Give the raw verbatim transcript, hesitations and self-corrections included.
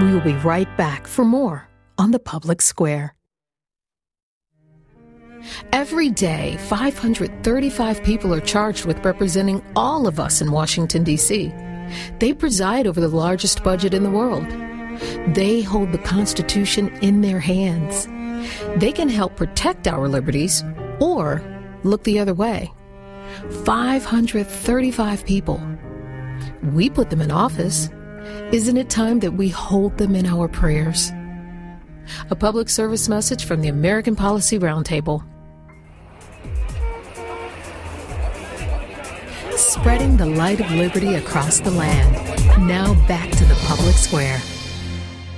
We will be right back for more on the Public Square. Every day, five hundred thirty-five people are charged with representing all of us in Washington, D C They preside over the largest budget in the world. They hold the Constitution in their hands. They can help protect our liberties or look the other way. five hundred thirty-five people. We put them in office. Isn't it time that we hold them in our prayers? A public service message from the American Policy Roundtable. Spreading the light of liberty across the land. Now back to the Public Square.